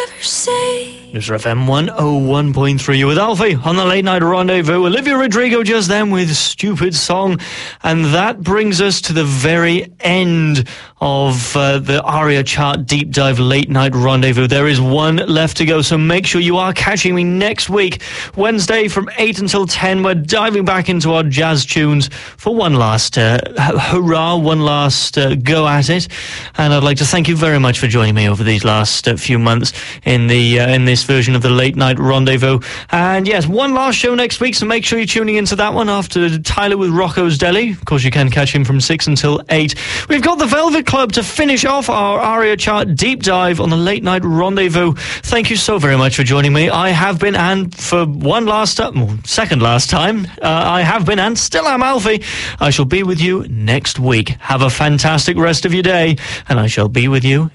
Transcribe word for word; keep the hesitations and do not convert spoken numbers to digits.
ever say. News F M one oh one point three with Alfie on the Late Night Rendezvous. Olivia Rodrigo just then with Stupid Song. And that brings us to the very end of uh, the ARIA Chart Deep Dive Late Night Rendezvous. There is one left to go, so make sure you are catching me next week, Wednesday from eight until ten. We're diving back into our jazz tunes for one last uh, hurrah, one last uh, go at it. And I'd like to thank you very much for joining me over these last uh, few months in the uh, in this version of the Late Night Rendezvous. And yes, one last show next week, so make sure you're tuning into that one after Tyler with Rocco's Deli. Of course, you can catch him from six until eight. We've got the Velvet Club to finish off our ARIA Chart Deep Dive on the Late Night Rendezvous. Thank you so very much for joining me. I have been, and for one last time, second last time, uh, I have been and still am Alfie. I shall be with you next week. Have a fantastic rest of your day, and I shall be with you